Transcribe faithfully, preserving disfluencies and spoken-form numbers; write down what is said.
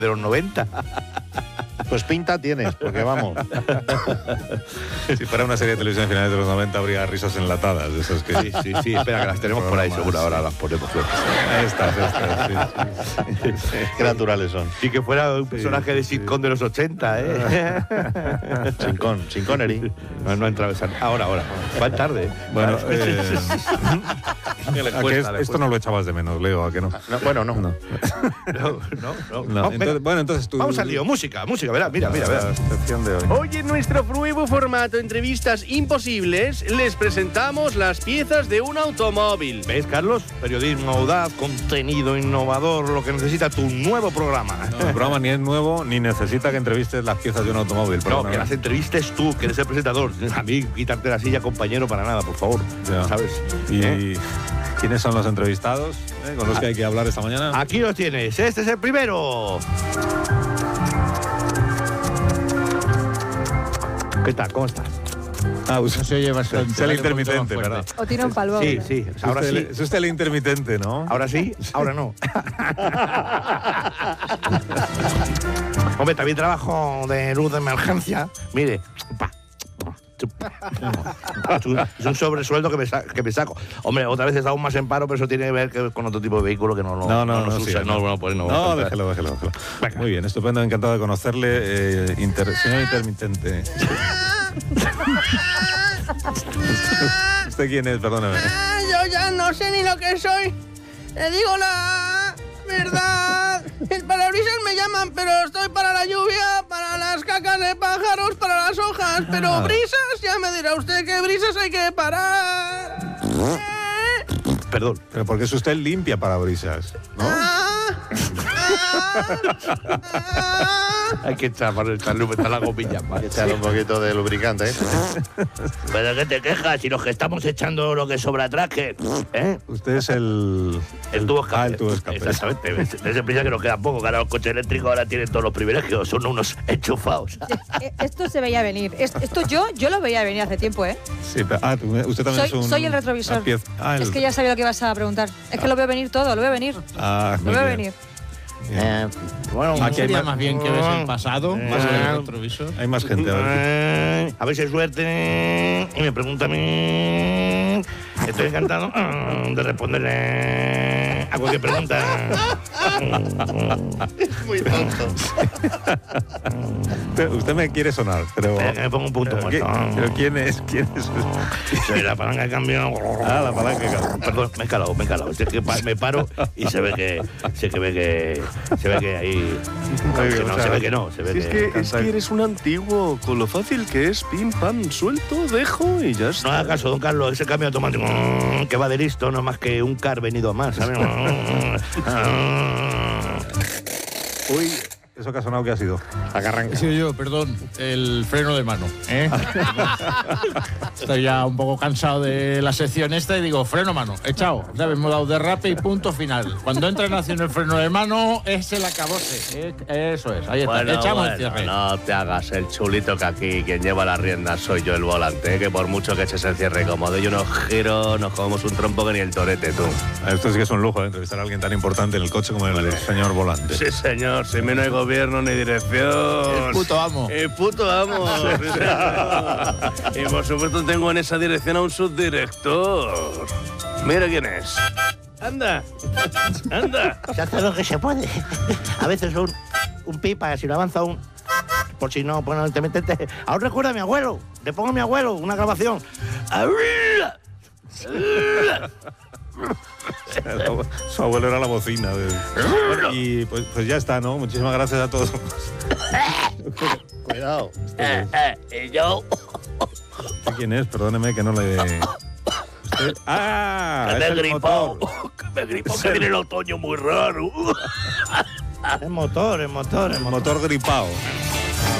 de los noventa. Pues pinta tienes, porque vamos. Si fuera una serie de televisión de finales de los noventa habría risas enlatadas, de esas que... Sí, sí, sí, espera, que las tenemos por ahí, seguro, ahora las ponemos. Ahí está, ahí está, sí, sí, sí. Qué naturales son. Sí, que fuera un personaje de sitcom de los ochenta, ¿eh? Chincón, Sin Connery. No, no ha entrado esa... Ahora, ahora. Va tarde. Bueno, eh, Que le ¿a que cuesta, es- le esto cuesta. no lo echabas de menos, Leo, ¿a que no? No, bueno, no. No. No, no, no. No, No, entonces- venga, bueno, entonces tú... vamos al lío. Música, música, verá, mira, mira, La mira. sección de hoy. Hoy en nuestro nuevo formato Entrevistas Imposibles les presentamos las piezas de un automóvil. ¿Ves, Carlos? Periodismo audaz, contenido innovador, lo que necesita tu nuevo programa. No, el programa ni es nuevo, ni necesita que entrevistes las piezas de un automóvil. No, perdóname. que las entrevistes tú, que eres el presentador. A mí, quitarte la silla, compañero, para nada, por favor. Ya. ¿Sabes? ¿Y ¿Eh? quiénes son los entrevistados eh, con los que hay que hablar esta mañana? Aquí los tienes. Este es el primero. ¿Qué tal? ¿Cómo estás? Ah, usted Se oye bastante. es el Dale un poquito intermitente, más ¿verdad? fuerte. O tiene un palvo. Sí, sí. Ahora usted, sí. Es usted el intermitente, ¿no? Ahora sí, ahora no. Hombre, también trabajo de luz de emergencia. Mire. pa, Es un, es un sobresueldo que me, sa- que me saco. Hombre, otra vez está aún más en paro, pero eso tiene que ver que con otro tipo de vehículo que no lo No, no, no, nos sí, usa. no. No, no, pues no. No, déjelo, déjelo, déjelo. Venga. Muy bien, estupendo, encantado de conocerle, eh, inter- señor intermitente. ¿Usted quién es? Perdóname. Ah, yo ya no sé ni lo que soy. Le digo la verdad. El parabrisas me llaman, pero estoy para la lluvia, para las cacas de pájaros, para las hojas. Pero Ah. brisas, ya me dirá usted que brisas hay que parar. ¿Eh? Perdón. Pero porque es usted limpia parabrisas, ¿no? Ah, ah, ah. Hay que echar para echarle echar la gomilla. Hay que echarle un poquito de lubricante, ¿eh? ¿Pero qué te quejas? Si los que estamos echando lo que sobra atrás, que... ¿Eh? Usted es el... El tubo escape. Ah, el tubo escape. Exactamente. Desde prisa que nos queda poco, que ahora los coches eléctricos ahora tienen todos los privilegios, son unos enchufados. Eh, Esto se veía venir. Es- Esto yo, yo lo veía venir hace tiempo, ¿eh? Sí, pero- ah, tú- usted también Soy, es un... soy el retrovisor. una pieza- ah, el- Es que ya sabía lo que ibas a preguntar. Es que lo veo venir todo, lo veo venir. Ah, Lo muy veo bien. venir. Eh, bueno, ¿No Aquí hay sería más- más bien que ves el pasado, Eh. más que el retrovisor? Hay más gente, a ver. Eh, a ver si hay suerte. Y me pregunta a mí. Estoy encantado ah, de responderle a cualquier pregunta. Es muy tonto. Usted, usted me quiere sonar, pero... Espera, que me pongo un punto pero, ¿qué- muerto. pero ¿quién es? ¿Quién es? Soy la palanca de cambio. Ah, la palanca de cambio. Perdón, me he calado, me he calado. Es que pa- me paro y se ve que. Se que ve que. Se ve que ahí. Muy bien, se, no, muchas se ve gracias. que no, se ve Si es que. que, es que eres un antiguo, con lo fácil que es, pim, pam, suelto, dejo y ya está. No haga caso, don Carlos, ese cambio automático mm, que va de listo, no es más que un car venido a más, ¿sabes? Uy, ¿eso que ha sonado qué ha sido? Agarranca. He sido yo, perdón, el freno de mano. ¿eh? Estoy ya un poco cansado de la sección esta y digo, freno mano, echado. ¿Sabes? Hemos dado derrape y punto final. Cuando entra en acción el freno de mano, es el acabose. ¿eh? Eso es, ahí está. Bueno, Echamos el bueno, cierre. no te hagas el chulito, que aquí quien lleva las riendas soy yo el volante, ¿eh? Que por mucho que eches el cierre cómodo y unos giros, nos comemos un trompo que ni el torete, tú. Esto sí que es un lujo, ¿eh? Entrevistar a alguien tan importante en el coche como el señor volante. Sí, señor, si no hay gobierno ni dirección. El puto amo. El puto amo. Sí, señor. Y por supuesto tengo en esa dirección a un subdirector. Mira quién es. Anda, anda. Se hace lo que se puede. A veces un, un pipa, si lo avanza un. Por si no, bueno, intermitente. Aún recuerda a mi abuelo. Le pongo a mi abuelo una grabación. Su abuelo era la bocina. De... Bueno, y pues, pues ya está, ¿no? Muchísimas gracias a todos. Cuidado. Eh, eh, y yo. ¿Quién es? Perdóneme que no le... ¿Usted? ¡Ah! Que es me he el gripado. motor. Que me he gripado, que viene el otoño muy raro. El motor, el motor, el El motor. motor gripado.